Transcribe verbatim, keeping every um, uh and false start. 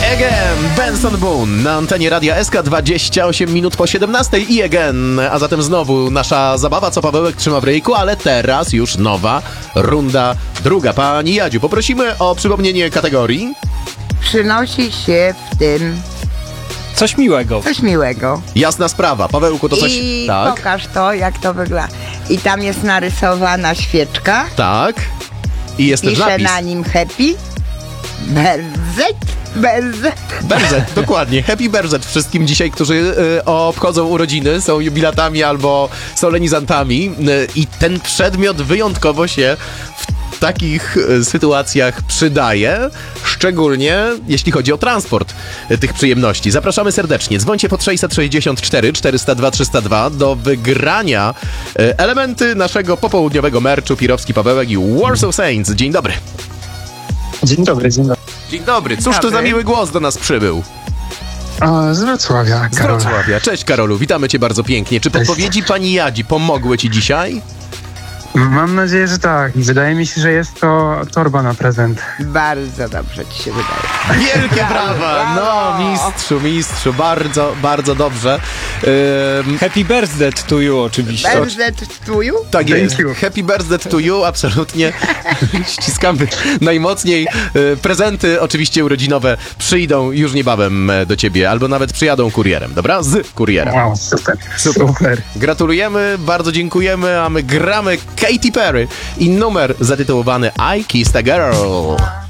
Again, Benson Boone na antenie Radia S K, dwadzieścia osiem minut po siedemnastej i Again, a zatem znowu nasza zabawa, co Pawełek trzyma w ryjku, ale teraz już nowa runda druga. Pani Jadziu, poprosimy o przypomnienie kategorii. Przynosi się w tym Coś miłego. coś miłego. Jasna sprawa. Pawełku, to coś... I tak, pokaż to, jak to wygląda. I tam jest narysowana świeczka. tak. I jest też Pisze napis. na nim happy. Berzet, berzet. Berzet, dokładnie. Happy Berzet wszystkim dzisiaj, którzy y, obchodzą urodziny, są jubilatami albo solenizantami. Y, I ten przedmiot wyjątkowo się w takich y, sytuacjach przydaje, szczególnie jeśli chodzi o transport y, tych przyjemności. Zapraszamy serdecznie. Dzwońcie pod sześćset sześćdziesiąt cztery czterysta dwa trzysta dwa do wygrania y, elementy naszego popołudniowego merczu Pirowski Pawełek i Warsaw Saints. Dzień dobry. Dzień dobry, dzień dobry. Dzień dobry. Cóż to Dobry. za miły głos do nas przybył? O, z Wrocławia, Z Karol. Wrocławia. Cześć Karolu, witamy cię bardzo pięknie. Czy Cześć. podpowiedzi pani Jadzi pomogły ci dzisiaj? Mam nadzieję, że tak. Wydaje mi się, że jest to torba na prezent. Bardzo dobrze ci się wydaje. Wielkie brawa! No, mistrzu, mistrzu, bardzo, bardzo dobrze. Ym, Happy birthday to you oczywiście. Berzet tuju? tak Thank jest. you. Happy birthday to you, absolutnie. Ściskamy najmocniej. Y, Prezenty oczywiście urodzinowe przyjdą już niebawem e, do ciebie, albo nawet przyjadą kurierem, dobra? Z kurierem. Wow, super. Super. Super. Gratulujemy, bardzo dziękujemy, a my gramy Katy Perry i numer zatytułowany I Kissed a Girl.